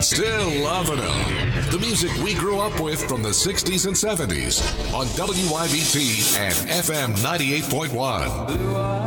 Still loving them. The music we grew up with from the 60s and 70s on WYBT and FM 98.1.